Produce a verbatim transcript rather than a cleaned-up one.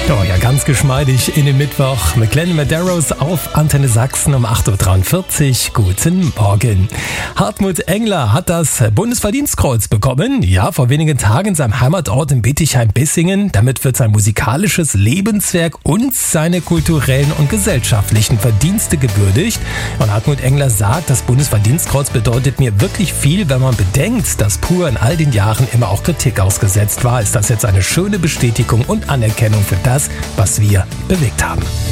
Ja, ja, ganz geschmeidig in den Mittwoch mit Glenn Medeiros auf Antenne Sachsen um acht Uhr dreiundvierzig. Guten Morgen. Hartmut Engler hat das Bundesverdienstkreuz bekommen. Ja, vor wenigen Tagen in seinem Heimatort in Bietigheim-Bissingen. Damit wird sein musikalisches Lebenswerk und seine kulturellen und gesellschaftlichen Verdienste gewürdigt. Und Hartmut Engler sagt, das Bundesverdienstkreuz bedeutet mir wirklich viel, wenn man bedenkt, dass Pur in all den Jahren immer auch Kritik ausgesetzt war. Ist das jetzt eine schöne Bestätigung und Anerkennung für das, was wir bewegt haben.